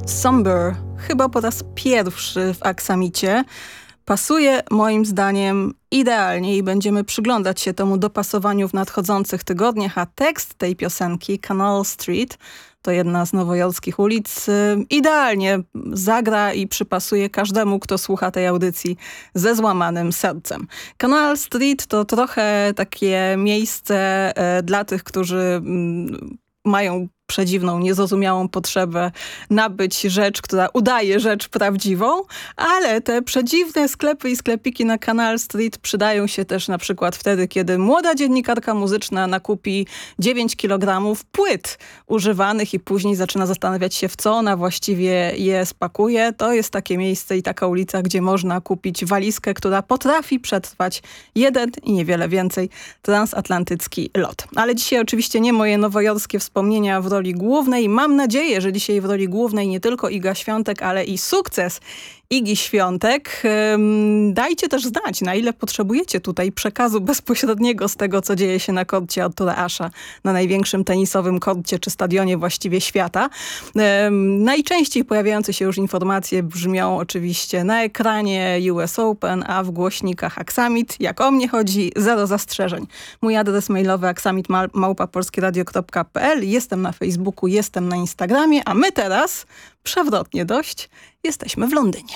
Somber, chyba po raz pierwszy w Aksamicie, pasuje moim zdaniem idealnie i będziemy przyglądać się temu dopasowaniu w nadchodzących tygodniach, a tekst tej piosenki, Canal Street, to jedna z nowojorskich ulic, idealnie zagra i przypasuje każdemu, kto słucha tej audycji ze złamanym sercem. Canal Street to trochę takie miejsce dla tych, którzy mają przedziwną, niezrozumiałą potrzebę nabyć rzecz, która udaje rzecz prawdziwą, ale te przedziwne sklepy i sklepiki na Canal Street przydają się też na przykład wtedy, kiedy młoda dziennikarka muzyczna nakupi 9 kg płyt używanych i później zaczyna zastanawiać się, w co ona właściwie je spakuje. To jest takie miejsce i taka ulica, gdzie można kupić walizkę, która potrafi przetrwać jeden i niewiele więcej transatlantycki lot. Ale dzisiaj oczywiście nie moje nowojorskie wspomnienia w roli głównej. Mam nadzieję, że dzisiaj w roli głównej nie tylko Iga Świątek, ale i sukces Igi Świątek. Dajcie też znać, na ile potrzebujecie tutaj przekazu bezpośredniego z tego, co dzieje się na korcie Artura Asha, na największym tenisowym korcie czy stadionie właściwie świata. Najczęściej pojawiające się już informacje brzmią oczywiście na ekranie US Open, a w głośnikach Aksamit. Jak o mnie chodzi, zero zastrzeżeń. Mój adres mailowy aksamit@polskieradio.pl. Jestem na Facebooku, jestem na Instagramie, a my teraz, przewrotnie dość, jesteśmy w Londynie.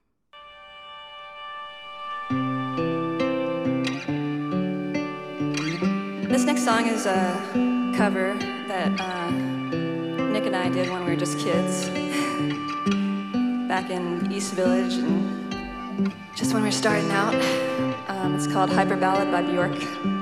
This next song is a cover that Nick and I did when we were just kids back in East Village and just when we were starting out. It's called Hyper Ballad by Bjork.